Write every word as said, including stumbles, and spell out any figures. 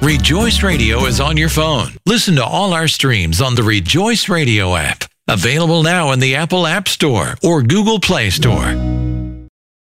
Rejoice Radio is on your phone. Listen to all our streams on the Rejoice Radio app. Available now in the Apple App Store or Google Play Store.